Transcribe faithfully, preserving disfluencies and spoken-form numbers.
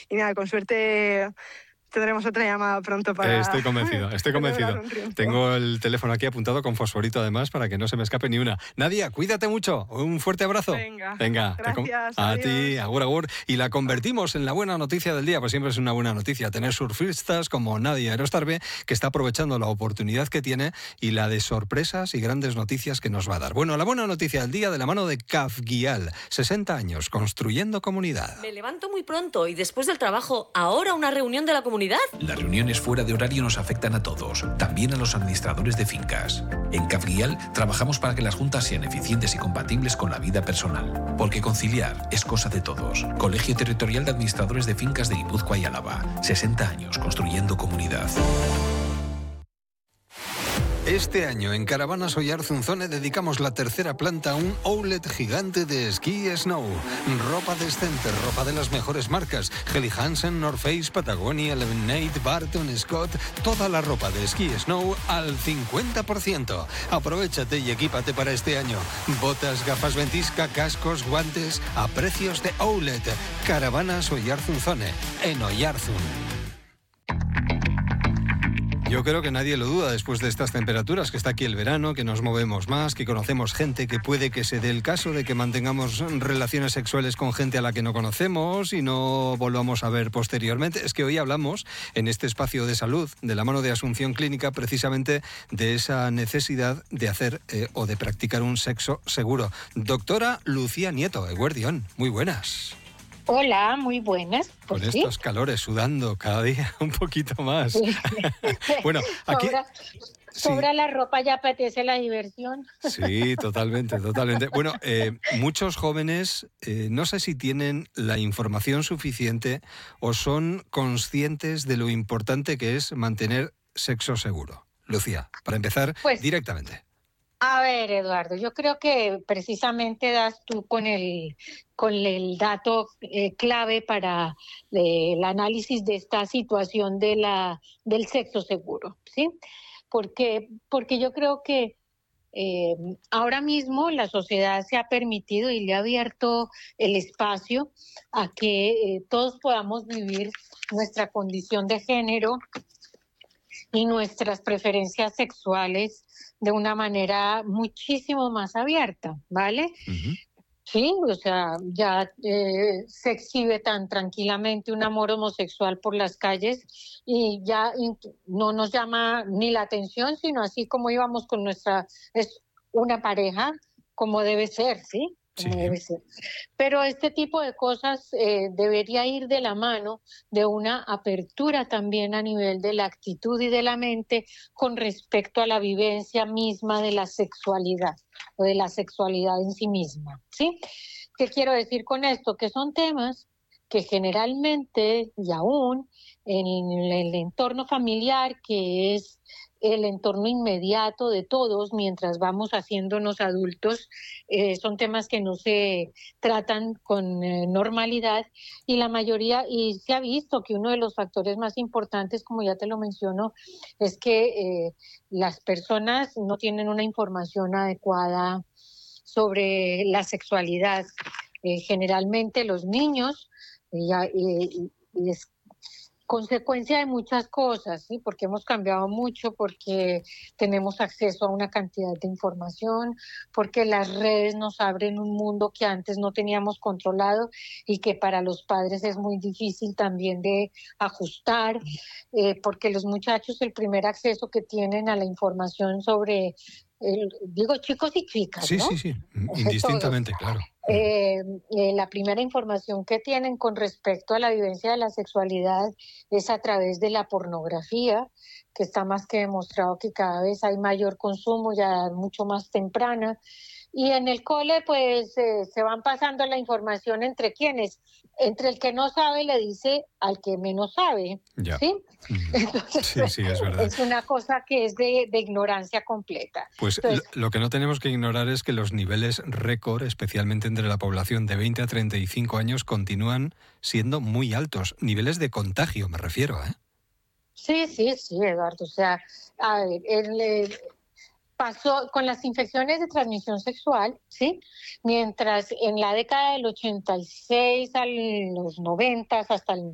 y nada, con suerte tendremos otra llamada pronto para... Eh, estoy convencido, estoy convencido. Tengo el teléfono aquí apuntado con fosforito además para que no se me escape ni una. Nadia, cuídate mucho. Un fuerte abrazo. Venga, Venga, gracias. A adiós. ti, agur, agur. Y la convertimos en la buena noticia del día, pues siempre es una buena noticia tener surfistas como Nadia Erostarbe, que está aprovechando la oportunidad que tiene y la de sorpresas y grandes noticias que nos va a dar. Bueno, la buena noticia del día de la mano de Cafguial. sesenta años construyendo comunidad. Me levanto muy pronto y después del trabajo, ¿ahora una reunión de la comunidad? Las reuniones fuera de horario nos afectan a todos, también a los administradores de fincas. En Cafguial trabajamos para que las juntas sean eficientes y compatibles con la vida personal, porque conciliar es cosa de todos. Colegio Territorial de Administradores de Fincas de Guipúzcoa y Álava. sesenta años construyendo comunidad. Este año en Caravanas Oyarzunzone dedicamos la tercera planta a un outlet gigante de esquí y snow. Ropa decente, ropa de las mejores marcas. Helly Hansen, North Face, Patagonia, Lemonade, Barton, Scott. Toda la ropa de esquí y snow al cincuenta por ciento. Aprovechate y equípate para este año. Botas, gafas ventisca, cascos, guantes a precios de outlet. Caravanas Oyarzunzone en Oyarzun. Yo creo que nadie lo duda después de estas temperaturas, que está aquí el verano, que nos movemos más, que conocemos gente, que puede que se dé el caso de que mantengamos relaciones sexuales con gente a la que no conocemos y no volvamos a ver posteriormente. Es que hoy hablamos en este espacio de salud, de la mano de Asunción Clínica, precisamente de esa necesidad de hacer eh, o de practicar un sexo seguro. Doctora Lucía Nieto, eguerdión, muy buenas. Hola, muy buenas. Con Pues sí. estos calores, sudando cada día un poquito más. Sí. Bueno, aquí... Sobra, sobra sí. La ropa, ya apetece la diversión. Sí, totalmente, totalmente. Bueno, eh, muchos jóvenes, eh, no sé si tienen la información suficiente o son conscientes de lo importante que es mantener sexo seguro. Lucía, para empezar pues, directamente. A ver, Eduardo, yo creo que precisamente das tú con el, con el dato eh, clave para eh, el análisis de esta situación de la, del sexo seguro, ¿sí? Porque, porque yo creo que eh, ahora mismo la sociedad se ha permitido y le ha abierto el espacio a que eh, todos podamos vivir nuestra condición de género y nuestras preferencias sexuales de una manera muchísimo más abierta, ¿vale? Uh-huh. Sí, o sea, ya eh, se exhibe tan tranquilamente un amor homosexual por las calles y ya no nos llama ni la atención, sino así como íbamos con nuestra, es una pareja como debe ser, ¿sí? Como sí. debe ser. Pero este tipo de cosas eh, debería ir de la mano de una apertura también a nivel de la actitud y de la mente con respecto a la vivencia misma de la sexualidad o de la sexualidad en sí misma, ¿sí? ¿Qué quiero decir con esto? Que son temas que generalmente y aún en el entorno familiar, que es el entorno inmediato de todos mientras vamos haciéndonos adultos, eh, son temas que no se tratan con eh, normalidad y la mayoría, y se ha visto que uno de los factores más importantes, como ya te lo menciono, es que eh, las personas no tienen una información adecuada sobre la sexualidad. Eh, generalmente los niños, y, y, y es consecuencia de muchas cosas, ¿sí? Porque hemos cambiado mucho, porque tenemos acceso a una cantidad de información, porque las redes nos abren un mundo que antes no teníamos controlado y que para los padres es muy difícil también de ajustar, eh, porque los muchachos el primer acceso que tienen a la información sobre, el, digo chicos y chicas, sí, ¿no? Sí, sí, sí, indistintamente, claro. Eh, eh, la primera información que tienen con respecto a la vivencia de la sexualidad es a través de la pornografía, que está más que demostrado que cada vez hay mayor consumo, ya mucho más temprana. Y en el cole, pues, eh, se van pasando la información entre quienes. Entre el que no sabe le dice al que menos sabe, ya. ¿sí? Mm. Entonces, sí, sí, es verdad. Es una cosa que es de, de ignorancia completa. Pues Entonces, lo, lo que no tenemos que ignorar es que los niveles récord, especialmente entre la población de veinte a treinta y cinco años, continúan siendo muy altos. Niveles de contagio, me refiero, ¿eh? Sí, sí, sí, Eduardo. O sea, a ver, el... el pasó con las infecciones de transmisión sexual, ¿sí? Mientras en la década del ochenta y seis a los noventa hasta el